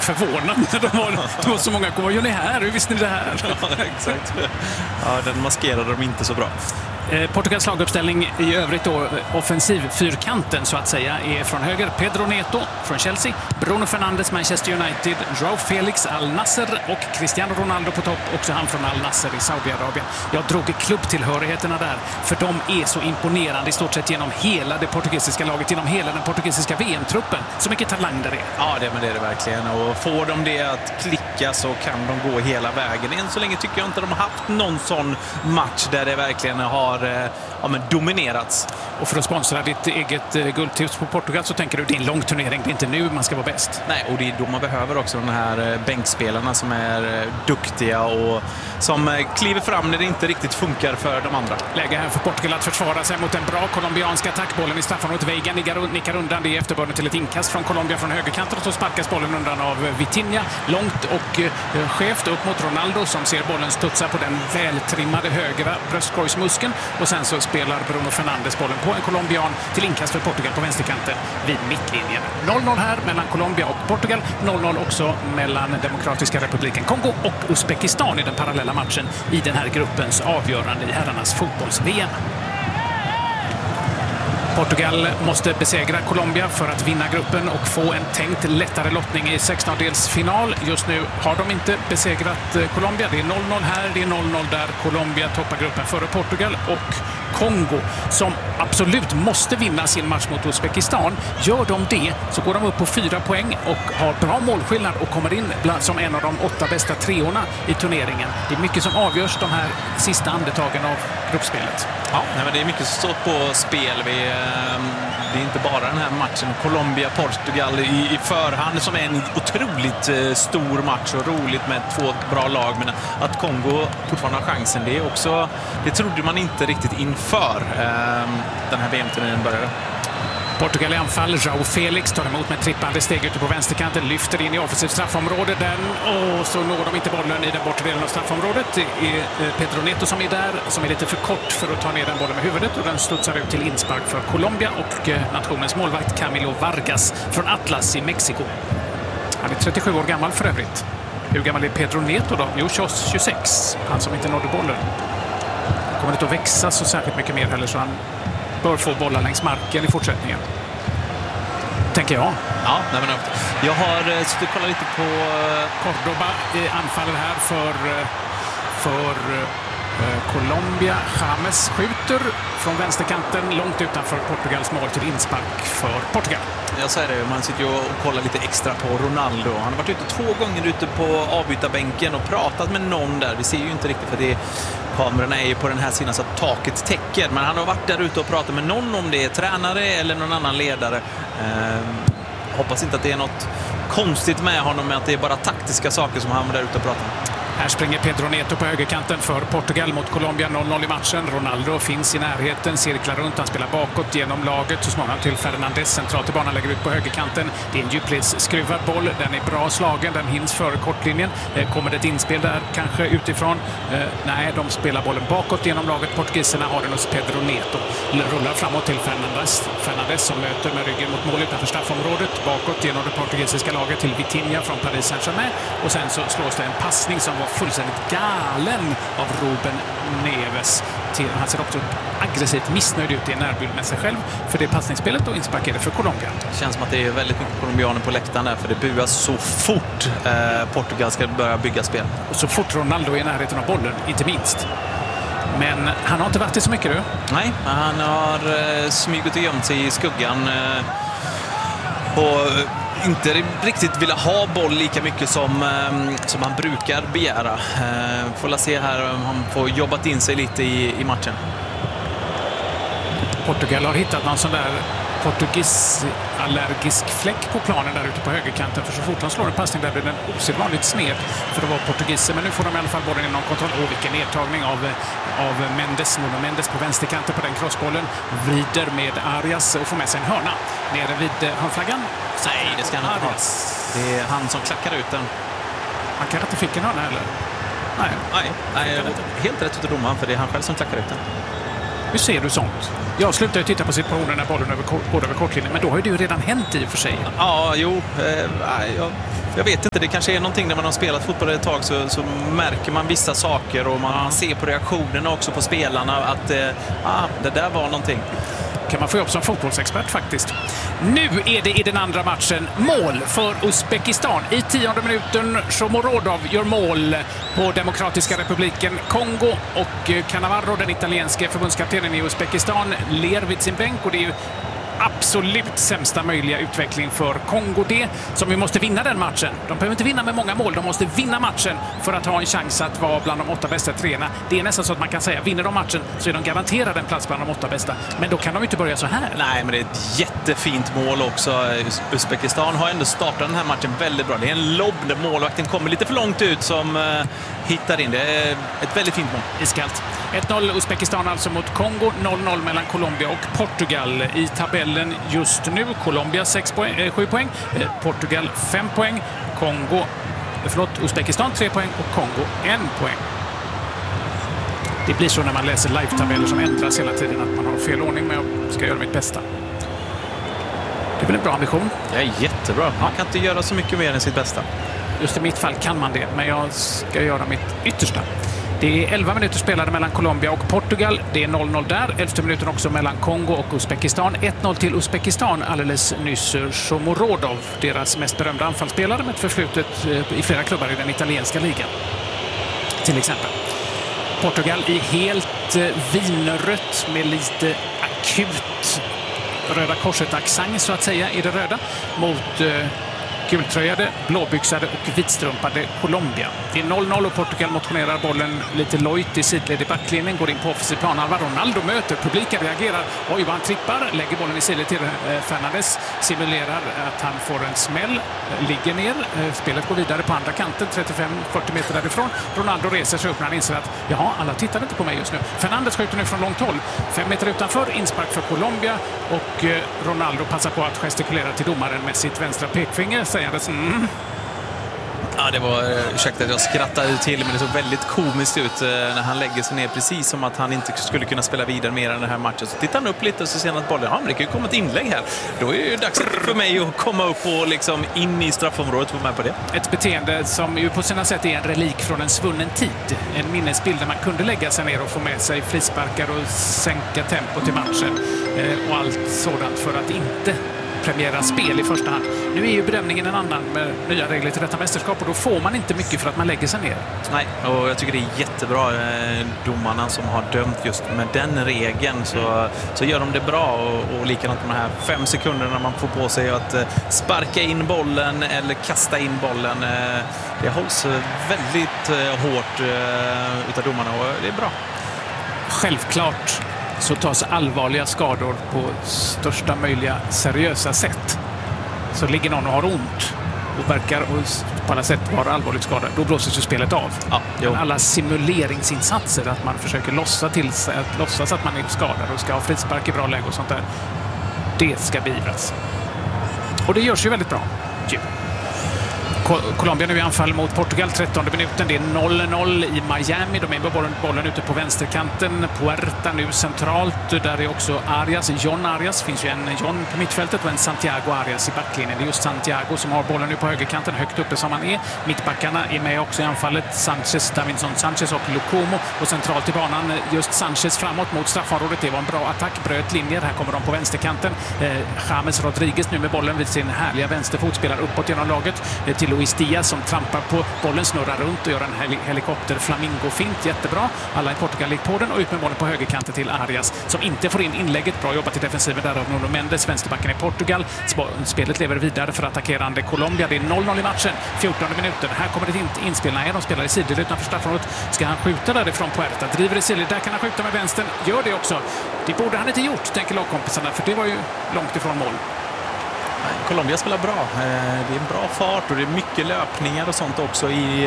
förvånad när det var så många. Vad gör ni här? Hur visste ni det här? Ja, exakt. Ja, den maskerade de inte så bra. Portugals laguppställning i övrigt då, offensiv fyrkanten så att säga, är från höger Pedro Neto från Chelsea, Bruno Fernandes Manchester United, Joao Felix Al Nassr och Cristiano Ronaldo på topp, också han från Al Nassr i Saudiarabien. Jag drog klubbtillhörigheterna där, för de är så imponerande i stort sett genom hela det portugisiska laget, genom hela den portugisiska VM-truppen. Så mycket talang där är. Ja, det är det verkligen. Och får de det att klicka så kan de gå hela vägen. Än så länge tycker jag inte de har haft någon sån match där det verkligen har dominerats. Och för att sponsra ditt eget guldtips på Portugal så tänker du det är en lång turnering, det är inte nu man ska vara bäst. Nej, och det är då man behöver också de här bänkspelarna som är duktiga och som kliver fram när det inte riktigt funkar för de andra. Läge här för Portugal att försvara sig mot en bra colombiansk attackbollen i straffområdet. Veiga nickar undan, det är efterbörden till ett inkast från Colombia från högerkanten och så sparkas bollen undan av Vitinha långt och skevt upp mot Ronaldo som ser bollen studsa på den vältrimmade högra bröstkorgsmuskeln och sen så spelar Bruno Fernandes bollen på en colombian till inkast för Portugal på vänsterkanten vid mittlinjen. 0-0 här mellan Colombia och Portugal, 0-0 också mellan Demokratiska republiken Kongo och Uzbekistan i den parallella matchen i den här gruppens avgörande i herrarnas fotbolls-VM. Portugal måste besegra Colombia för att vinna gruppen och få en tänkt lättare lottning i 16-delsfinal. Just nu har de inte besegrat Colombia. Det är 0-0 här, det är 0-0 där. Colombia toppar gruppen före Portugal och Kongo som absolut måste vinna sin match mot Uzbekistan. Gör de det så går de upp på 4 poäng och har bra målskillnad och kommer in som en av de 8 bästa treorna i turneringen. Det är mycket som avgörs de här sista andetagen av gruppspelet. Ja, men det är mycket som står på spel. Det är inte bara den här matchen Colombia-Portugal i förhand som är en otroligt stor match och roligt med 2 bra lag, men att Kongo fortfarande har chansen, det trodde man inte riktigt inför den här VM-turneringen började. Portugal i anfall. Joao Felix tar emot med trippande steg ute på vänsterkanten. Lyfter in i offensivt straffområde. Och så når de inte bollen i den bortre delen av straffområdet. Det är Pedro Neto som är där. Som är lite för kort för att ta ner den bollen med huvudet. Och den studsar ut till inspark för Colombia. Och nationens målvakt Camilo Vargas från Atlas i Mexiko. Han är 37 år gammal för övrigt. Hur gammal är Pedro Neto då? Jo, 26. Han som inte nådde bollen. Han kommer inte att växa så särskilt mycket mer heller, så han bör få bollar längs marken i fortsättningen. Tänker jag. Ja, men jag har suttit och kollat lite på Cordoba anfaller här för Colombia. James skjuter från vänsterkanten långt utanför Portugals mål till inspark för Portugal. Jag säger det, man sitter ju och kollar lite extra på Ronaldo. Han har varit ute 2 gånger ute på avbytarbänken och pratat med någon där. Vi ser ju inte riktigt för kamerorna är ju på den här sidan så att taket täcker. Men han har varit där ute och pratat med någon, om det är tränare eller någon annan ledare. Hoppas inte att det är något konstigt med honom, med att det är bara taktiska saker som han var där ute och pratar med. Här springer Pedro Neto på högerkanten för Portugal mot Colombia. 0-0 i matchen. Ronaldo finns i närheten, cirklar runt, han spelar bakåt genom laget. Så småningom till Fernandes, centralt i banan, lägger ut på högerkanten. Det är en djupledsskruvad boll, den är bra slagen, den hinns före kortlinjen. Kommer det ett inspel där, kanske utifrån? Nej, de spelar bollen bakåt genom laget. Portugiserna har den hos Pedro Neto. Rullar framåt till Fernandes som möter med ryggen mot mål utanför straffområdet. Bakåt genom det portugisiska laget till Vitinha från Paris Saint-Germain. Och sen så slås det en passning som var fullständigt galen av Ruben Neves. Han ser också aggressivt missnöjd ut i en närbild med sig själv för det passningsspelet, och inspark är det för Colombia. Det känns som att det är väldigt mycket colombianer på läktaren där, för det buas så fort Portugal ska börja bygga spel. Och så fort Ronaldo är i närheten av bollen, inte minst. Men han har inte varit det så mycket nu. Nej, men han har smugit och gömt sig i skuggan och inte riktigt vilja ha boll lika mycket som han brukar begära. Får se här om han får jobbat in sig lite i matchen. Portugal har hittat någon sån där portugisallergisk fläck på planen där ute på högerkanten, för så fort han slår en passning där blir den osedvanligt sned för att vara portugiser. Men nu får de i alla fall bollen inom kontroll. Vilken nedtagning av Mendes. Nuno Mendes på vänsterkanten på den crossbollen. Vrider med Arias och får med sig en hörna nere vid hörnflaggan. Nej, det ska han inte ha. Det är han som klackar ut den. Han kanske inte fick en hörna heller. Nej, helt rätt utav domaren, för det är han själv som klackar ut den. Hur ser du sånt? Jag slutar ju titta på situationen när bollen går över kortlinjen, men då har ju det ju redan hänt i och för sig. Ja, jag vet inte, det kanske är någonting när man har spelat fotboll ett tag så märker man vissa saker och man ser på reaktionerna också på spelarna att det där var någonting. Kan man få upp som fotbollsexpert faktiskt. Nu är det i den andra matchen mål för Uzbekistan. I 10:e minuten Shomurodov gör mål på Demokratiska republiken Kongo och Cannavaro, den italienske förbundskaptenen i Uzbekistan, ler vid sin bänk och det är ju absolut sämsta möjliga utveckling för Kongo det, som vi måste vinna den matchen. De behöver inte vinna med många mål, de måste vinna matchen för att ha en chans att vara bland de 8 bästa treorna. Det är nästan så att man kan säga, vinner de matchen så är de garanterade en plats bland de 8 bästa. Men då kan de inte börja så här. Nej, men det är ett jättefint mål också. Uzbekistan har ändå startat den här matchen väldigt bra. Det är en lobb där målvakten kommer lite för långt ut som hittar in. Det är ett väldigt fint mål. Iskallt. 1-0 Uzbekistan alltså mot Kongo, 0-0 mellan Colombia och Portugal. I tabellen just nu, Colombia 7 poäng, Portugal 5 poäng, Uzbekistan 3 poäng och Kongo 1 poäng. Det blir så när man läser live-tabeller som ändras hela tiden att man har fel ordning, men jag ska göra mitt bästa. Det är väl en bra ambition? Det är jättebra. Man kan inte göra så mycket mer än sitt bästa. Just i mitt fall kan man det, men jag ska göra mitt yttersta. Det är 11 minuter spelade mellan Colombia och Portugal. Det är 0-0 där. 11:e minuten också mellan Kongo och Uzbekistan. 1-0 till Uzbekistan alldeles nyss. Shomurodov, deras mest berömda anfallsspelare med ett förflutet i flera klubbar i den italienska ligan. Till exempel. Portugal i helt vinrött med lite akut Röda korset-accent så att säga i det röda mot gultröjade, blåbyxade och vitstrumpade Colombia. Det är 0-0 och Portugal motionerar bollen lite lojt i sidled i backlinjen, går in på offensiv planhalva. Ronaldo möter, publiken reagerar. Oj, vad han trippar, lägger bollen i sidled till Fernandes, simulerar att han får en smäll, ligger ner. Spelet går vidare på andra kanten, 35-40 meter därifrån. Ronaldo reser sig upp när han inser att alla tittar inte på mig just nu. Fernandes skjuter nu från långt håll. 5 meter utanför, inspark för Colombia och Ronaldo passar på att gestikulera till domaren med sitt vänstra pekfinger. Ja, det var, ursäkta att jag skrattade till, men det såg väldigt komiskt ut när han lägger sig ner, precis som att han inte skulle kunna spela vidare mer än den här matchen. Så tittar han upp lite och så ser han att bollen, men det kan ju komma ett inlägg här. Då är det ju dags för mig att komma upp och liksom in i straffområdet och vara med på det. Ett beteende som ju på sina sätt är en relik från en svunnen tid. En minnesbild där man kunde lägga sig ner och få med sig frisparkar och sänka tempot i matchen och allt sådant för att inte premiera spel i första hand. Nu är ju bedömningen en annan med nya regler till detta mästerskap och då får man inte mycket för att man lägger sig ner. Nej, och jag tycker det är jättebra domarna som har dömt just med den regeln så gör de det bra och likadant de här 5 sekunderna man får på sig att sparka in bollen eller kasta in bollen. Det hålls väldigt hårt utav domarna och det är bra. Självklart så tas allvarliga skador på största möjliga seriösa sätt. Så ligger någon och har ont och verkar på alla sätt vara allvarligt skadad, då blåses ju spelet av. Ja, alla simuleringsinsatser, att man försöker låtsas att man är skadad och ska ha frispark i bra läge och sånt där, det ska beivras. Och det görs ju väldigt bra. Colombia nu i anfall mot Portugal, 13:e minuten. Det är 0-0 i Miami. De är med bollen ute på vänsterkanten. Puerta nu centralt. Där är också Arias. John Arias. Finns ju en John på mittfältet och en Santiago Arias i backlinjen. Det är just Santiago som har bollen nu på högerkanten, högt uppe som han är. Mittbackarna är med också i anfallet. Davinson Sanchez och Lukomo. Och centralt i banan just Sanchez framåt mot straffområdet. Det var en bra attack. Bröt linjer. Här kommer de på vänsterkanten. James Rodriguez nu med bollen vid sin härliga vänsterfot. Spelar uppåt genom laget till Luis Diaz som trampar på bollen, snurrar runt och gör en helikopter flamingo-fint. Jättebra. Alla i Portugal gick på den och ut med bollen på högerkanten till Arias som inte får in inlägget. Bra jobbat i defensiven där av Nuno Mendes, vänsterbacken i Portugal. Spelet lever vidare för attackerande Colombia. Det är 0-0 i matchen. 14:e minuten. Här kommer det inspel. Nej, de spelar i sidled utanför straffområdet. Ska han skjuta därifrån Puerta? Driver i sidled. Där kan han skjuta med vänstern. Gör det också. Det borde han inte gjort, tänker lagkompisarna, för det var ju långt ifrån mål. Colombia spelar bra. Det är en bra fart och det är mycket löpningar och sånt också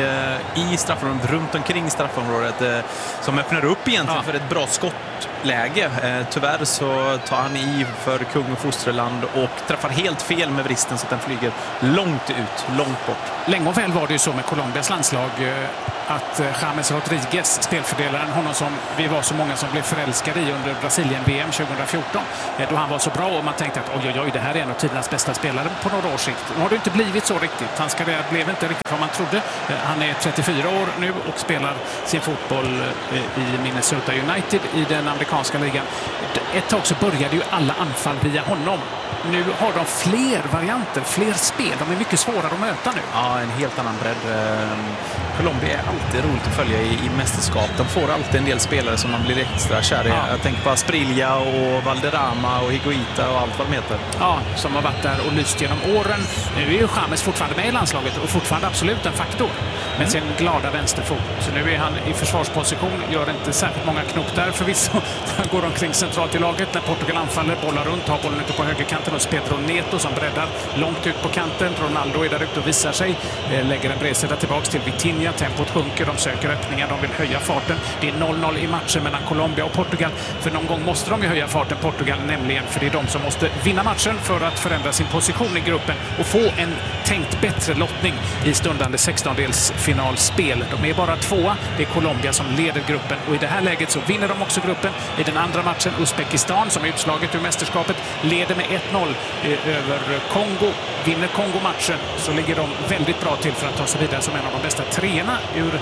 i straffområdet, runt omkring straffområdet, som öppnar upp egentligen för ett bra skottläge. Tyvärr så tar han i för kung och fosterland och träffar helt fel med vristen så att den flyger långt ut, långt bort. Länge och väl var det ju så med Colombias landslag att James Rodriguez, spelfördelaren, honom som vi var så många som blev förälskade i under Brasilien-VM 2014, då han var så bra och man tänkte att oj, det här är en av tidernas bästa spelare på några års sikt. Nu har det inte blivit så riktigt. Hans karriär blev inte riktigt vad man trodde. Han är 34 år nu och spelar sin fotboll i Minnesota United i den amerikanska ligan. Ett tag så började ju alla anfall via honom. Nu har de fler varianter, fler spel. De är mycket svårare att möta nu. Ja, en helt annan bredd. Colombia är alltid roligt att följa i mästerskap. De får alltid en del spelare som man blir extra kär i. Ja. Jag tänker på Asprilla och Valderrama och Higuita och allt vad de heter. Ja, som har varit där och lyst genom åren. Nu är ju James fortfarande med i landslaget och fortfarande absolut en faktor med sin glada vänsterfot. Så nu är han i försvarsposition, gör inte särskilt många knop där förvisso. Han går omkring centralt i laget när Portugal anfaller, bollar runt, har bollen ute på högerkanten hos Pedro Neto som breddar långt ut på kanten. Ronaldo är där ute och visar sig, lägger en bredsida tillbaks till Vitinha. Tempot sjunker, de söker öppningar, de vill höja farten. Det är 0-0 i matchen mellan Colombia och Portugal. För någon gång måste de ju höja farten, Portugal nämligen, för det är de som måste vinna matchen för att förändra sin position i gruppen och få en tänkt bättre lottning i stundande 16-delsfinalspel. De är bara tvåa, det är Colombia som leder gruppen och i det här läget så vinner de också gruppen. I den andra matchen Uzbekistan, som är utslaget ur mästerskapet, leder med 1-0 över Kongo. Vinner Kongo matchen så ligger de väldigt bra till för att ta sig vidare som en av de bästa treorna ur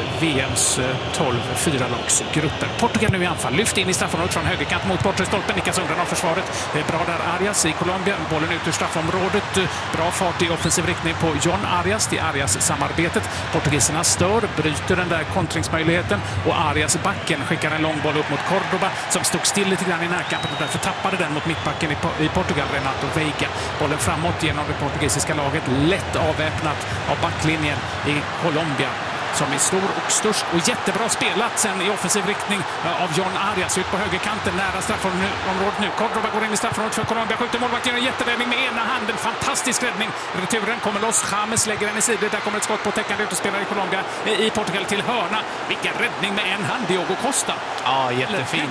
VMs 12 4-lagsgrupper. Portugal nu i anfall, lyft in i straffområdet från högerkant mot bortre stolpen, nickas undan av försvaret. Bra där Arias i Colombia, bollen ut ur straffområdet, bra fart i offensiv riktning på John Arias, det är Arias-samarbetet. Portugiserna stör, bryter den där kontringsmöjligheten och Arias backen skickar en lång boll upp mot Cordoba som stod still lite grann i närkampen och därför tappade den mot mittbacken i Portugal, Renato Veiga. Bollen framåt genom det portugisiska laget, lätt avväpnat av backlinjen i Colombia som är stor och störst och jättebra spelat sen i offensiv riktning av John Arias ut på högerkanten nära straffområdet nu. Cordoba går in i straffområdet för Colombia, skjuter målvakten, en jätteräddning med ena handen, fantastisk räddning. Returen kommer loss, James lägger den i sidor, där kommer ett skott på täckande utespelare i Colombia i Portugal till hörna. Vilken räddning med en hand, Diogo Costa. Ja, jättefin.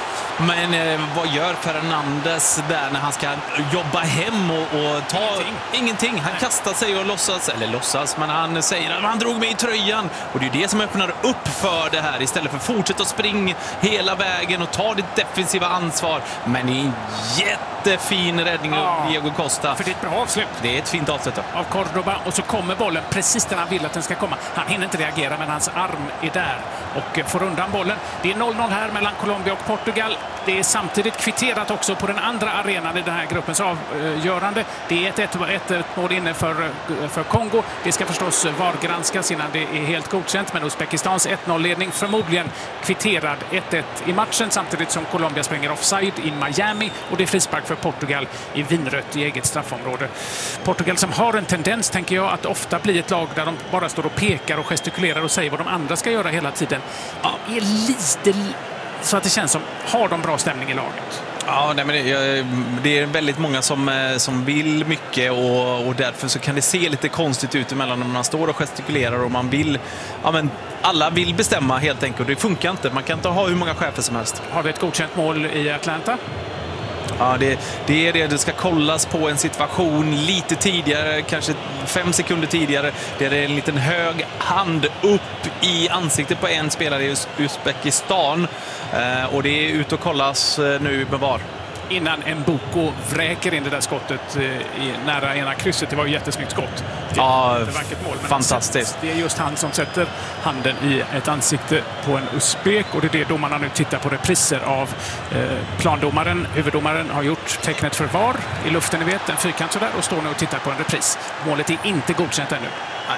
Men vad gör Fernandes där när han ska jobba hem och ta ingenting? Han kastar sig och låtsas, men han säger att han drog mig i tröjan. Och det är det som öppnar upp för det här istället för att fortsätta att springa hela vägen och ta ditt defensiva ansvar. Men det är en jättefin räddning av Diego Costa. För det är ett bra avslut. Det är ett fint avslut av Cordoba och så kommer bollen precis där han vill att den ska komma. Han hinner inte reagera men hans arm är där och får undan bollen. Det är 0-0 här mellan Colombia och Portugal. Det är samtidigt kvitterat också på den andra arenan i den här gruppens avgörande. Det är ett mål inne för Kongo. Det ska förstås VAR-granskas innan det är helt godkänt. Men Uzbekistans 1-0-ledning förmodligen kvitterad 1-1 i matchen samtidigt som Colombia springer offside i Miami och det är frispark för Portugal i vinrött i eget straffområde. Portugal som har en tendens, tänker jag, att ofta bli ett lag där de bara står och pekar och gestikulerar och säger vad de andra ska göra hela tiden. Det är lite så att det känns som har de bra stämning i laget. Ja, nej, men det är väldigt många som vill mycket och därför så kan det se lite konstigt ut emellan när man står och gestikulerar och man vill, alla vill bestämma helt enkelt. Det funkar inte, man kan inte ha hur många chefer som helst. Har vi ett godkänt mål i Atlanta? Ja, det är det. Det ska kollas på en situation lite tidigare, kanske 5 sekunder tidigare. Det är en liten hög hand upp i ansiktet på en spelare i Uzbekistan. Och det är ut och kollas nu med VAR. Innan Mboko vräker in det där skottet nära ena krysset. Det var ju jättesnyggt skott. Ja, fantastiskt. Det är just han som sätter handen i ett ansikte på en uzbek och det är det domarna nu tittar på repriser av. Plandomaren, huvuddomaren, har gjort tecknet för VAR i luften, ni vet, en fyrkant sådär, och står nu och tittar på en repris. Målet är inte godkänt ännu.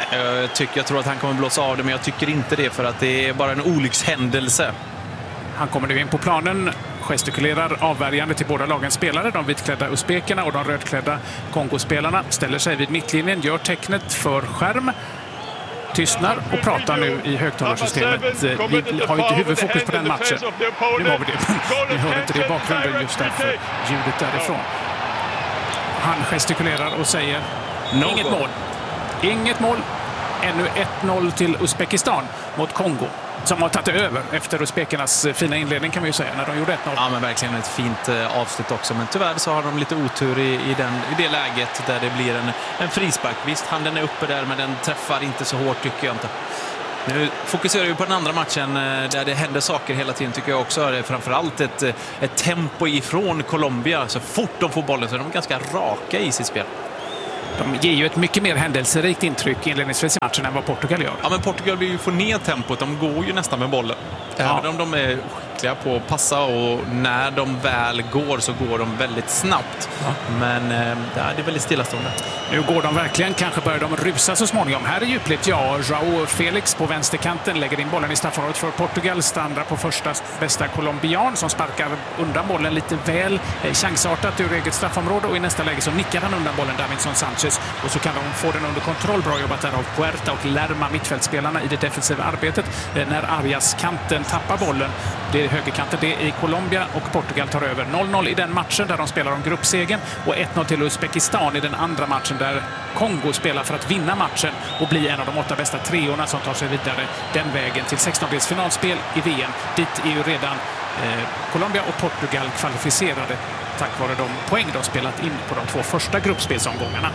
Jag tror att han kommer blåsa av det, men jag tycker inte det för att det är bara en olyckshändelse. Han kommer nu in på planen, gestikulerar avvärjande till båda lagens spelare. De vitklädda uzbekerna och de rödklädda Kongospelarna ställer sig vid mittlinjen, gör tecknet för skärm, tystnar och pratar nu i högtalarsystemet. Vi har inte huvudfokus på den matchen. Nu har vi det, men vi hör inte det i bakgrunden just därför ljudet därifrån. Han gestikulerar och säger inget mål. Inget mål. Ännu 1-0 till Uzbekistan mot Kongo, som har tagit över efter uzbekernas fina inledning, kan vi ju säga, när de gjorde 1-0. Ja, men verkligen ett fint avslut också. Men tyvärr så har de lite otur i det läget där det blir en frispark. Visst, handen är uppe där, men den träffar inte så hårt, tycker jag inte. Nu fokuserar vi på den andra matchen där det händer saker hela tiden, tycker jag också. Det är framförallt ett tempo ifrån Colombia. Så fort de får bollen så är de ganska raka i sitt spel. De ger ju ett mycket mer händelserikt intryck inledningsvis i matchen än vad Portugal gör. Ja, men Portugal vill ju få ner tempot. De går ju nästan med bollen. Ja. Även om de är skickliga på att passa, och när de väl går så går de väldigt snabbt. Ja. Men det är väldigt stillastående. Nu går de verkligen, kanske börjar de rusa så småningom. Här är djupligt, João Felix på vänsterkanten lägger in bollen i straffområdet för Portugal. Stannar på första bästa colombian som sparkar undan bollen lite väl chansartat ur eget straffområde, och i nästa läge så nickar han undan bollen Davinson Sanchez, och så kan de få den under kontroll. Bra jobbat där av Puerta och Lerma, mittfältsspelarna, i det defensiva arbetet. När Arias kanten tappar bollen, det är högerkanten, det är i Colombia, och Portugal tar över. 0-0 i den matchen där de spelar om gruppsegen, och 1-0 till Uzbekistan i den andra matchen där Kongo spelar för att vinna matchen och bli en av de 8 bästa treorna som tar sig vidare den vägen till 16-dels finalspel i VM. Dit är ju redan Colombia och Portugal kvalificerade tack vare de poäng de spelat in på de 2 första gruppspelsomgångarna.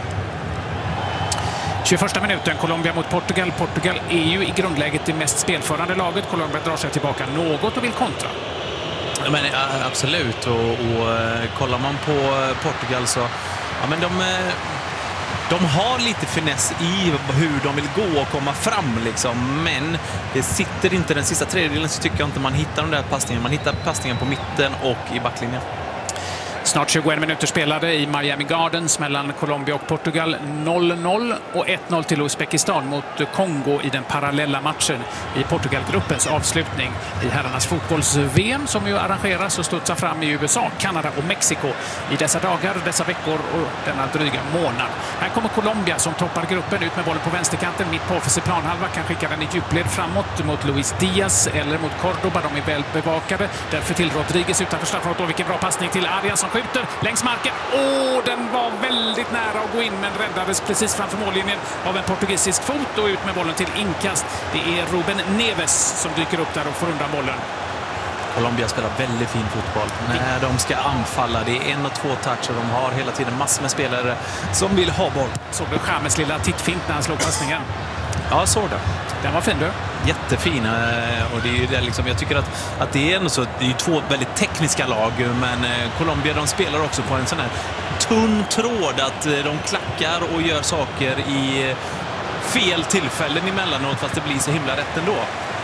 21 minuten, Colombia mot Portugal. Portugal är ju i grundläget det mest spelförande laget. Colombia drar sig tillbaka något och vill kontra. Men absolut, och kollar man på Portugal så ja, men de har lite finess i hur de vill gå och komma fram liksom, men det sitter inte den sista tredjedelen, så tycker jag inte man hittar de där passningarna. Man hittar passningen på mitten och i backlinjen. Snart 21 minuter spelade i Miami Gardens mellan Colombia och Portugal. 0-0 och 1-0 till Uzbekistan mot Kongo i den parallella matchen i Portugalgruppens avslutning i herrarnas fotbolls-VM, som ju arrangeras och studsar fram i USA, Kanada och Mexiko i dessa dagar, dessa veckor och denna dryga månad. Här kommer Colombia som toppar gruppen, ut med bollen på vänsterkanten, mitt på offensiv planhalva, kan skicka den i djupled framåt mot Luis Diaz eller mot Cordoba. De är väl bevakade. Därför till Rodriguez utanför straffområdet, och vilken bra passning till Arias som skjuter längs marken. Den var väldigt nära att gå in, men räddades precis framför mållinjen av en portugisisk fot, och ut med bollen till inkast. Det är Ruben Neves som dyker upp där och får undan bollen. Colombia spelar väldigt fin fotboll när de ska anfalla. Det är 1 och 2 toucher. De har hela tiden massor med spelare som vill ha boll. Såg du James lilla tittfint när han slog passningen? Ja, såg det. Den var fin, du. Jättefin, och det är ju det liksom, jag tycker att det är ändå så, det är ju 2 väldigt tekniska lag, men Colombia, de spelar också på en sån här tunn tråd, att de klackar och gör saker i fel tillfällen emellanåt, fast det blir så himla rätt ändå.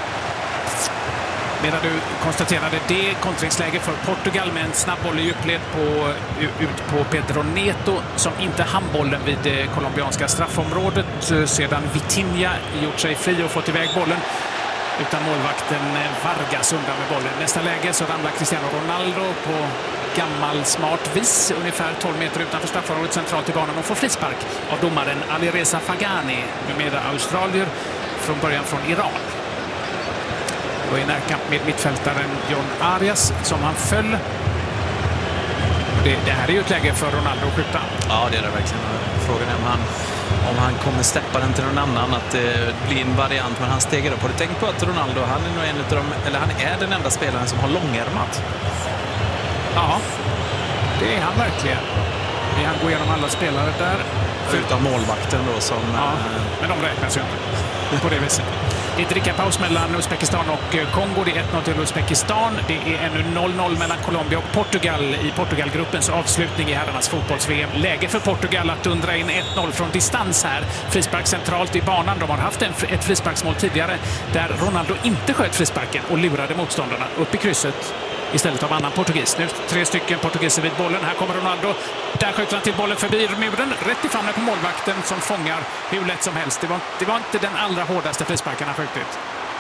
Medan du konstaterade det kontringsläge för Portugal med en snabb boll i djupled ut på Pedro Neto, som inte hann bollen vid det colombianska straffområdet sedan Vitinha gjort sig fri och fått iväg bollen. Utan målvakten Vargas undan med bollen. Nästa läge så ramlar Cristiano Ronaldo på gammal smart vis ungefär 12 meter utanför straffområdet centralt i banan och får frispark av domaren Alireza Fagani, numera australier, från början från Iran. Och i närkamp med mittfältaren John Arias som han föll. Det här är ju ett läge för Ronaldo att skjuta. Ja, det är det verkligen. Frågan är om han kommer släppa den till någon annan, att det blir en variant, men han stegar upp. Har du tänkt på att Ronaldo, han är nog han är den enda spelaren som har långärmat? Ja, det är han verkligen. Han går igenom alla spelare där. Förutom målvakten då som... Ja, men de räknas ju inte på det viset. Det är drickapaus mellan Uzbekistan och Kongo. Det är 1-0 till Uzbekistan. Det är ännu 0-0 mellan Colombia och Portugal i Portugalgruppens avslutning i herrarnas fotbolls-VM. Läge för Portugal att undra in 1-0 från distans här. Frispark centralt i banan. De har haft ett frisparksmål tidigare där Ronaldo inte sköt frisparken och lurade motståndarna upp i krysset istället av annan portugis. Nu 3 stycken portugiser vid bollen. Här kommer Ronaldo. Där skjuter han till bollen förbi muren. Rätt i famnen på målvakten som fångar hur lätt som helst. Det var inte den allra hårdaste frisparken han skjutit.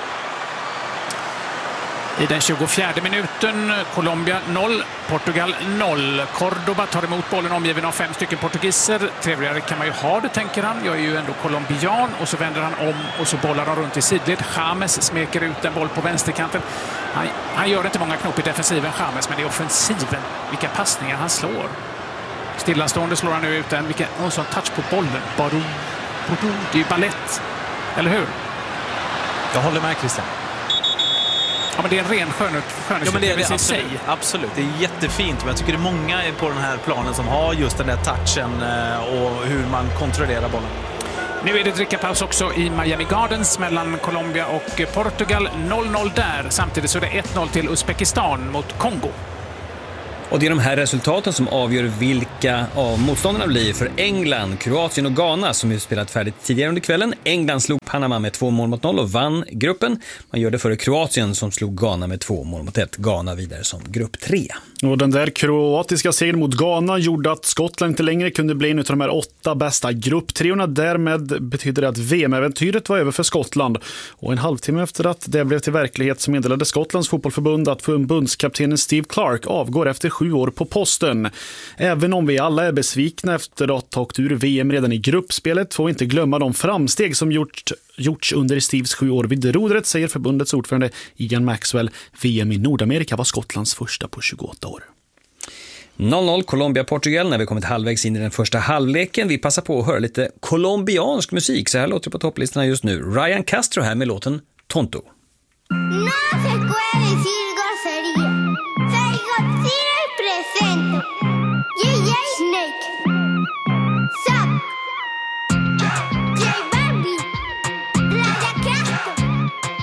I den 24 minuten, Colombia 0, Portugal 0. Cordoba tar emot bollen omgiven av 5 stycken portugiser. Trevligare kan man ju ha det, tänker han. Jag är ju ändå colombian. Och så vänder han om och så bollar han runt i sidled. James smeker ut en boll på vänsterkanten. Han gör inte många knop i defensiven, James, men i offensiven, vilka passningar han slår. Stillastående slår han nu ut den. Vilken sån touch på bollen. Baro. Det är ju ballett. Eller hur? Jag håller med, Christian. Ja, men det är en ren skönhetsupplevelse i sig. Absolut, det är jättefint. Men jag tycker det är många på den här planen som har just den där touchen och hur man kontrollerar bollen. Nu är det drickapaus också i Miami Gardens mellan Colombia och Portugal. 0-0 där. Samtidigt så är det 1-0 till Uzbekistan mot Kongo. Och det är de här resultaten som avgör vilka av motståndarna blir för England, Kroatien och Ghana som ju spelat färdigt tidigare under kvällen. England slog Panama med 2-0 och vann gruppen. Man gör det före Kroatien som slog Ghana med 2-1. Ghana vidare som grupp 3. Och den där kroatiska segern mot Ghana gjorde att Skottland inte längre kunde bli en av de här 8 bästa grupptriorna. Därmed betyder det att VM-äventyret var över för Skottland. Och en halvtimme efter att det blev till verklighet så meddelade Skottlands fotbollförbund att förbundskaptenen Steve Clark avgår efter 7 år på posten. Även om vi alla är besvikna efter att ha tagit ur VM redan i gruppspelet får vi inte glömma de framsteg som gjorts under Steves 7 år vid rodret, säger förbundets ordförande Ian Maxwell. VM i Nordamerika var Skottlands första på 28 år. 0-0 Colombia-Portugal när vi kommit halvvägs in i den första halvleken. Vi passar på att höra lite colombiansk musik. Så här låter det på topplistorna just nu. Ryan Castro här med låten Tonto. No se puede decir grosería. Soy Godzilla el presente.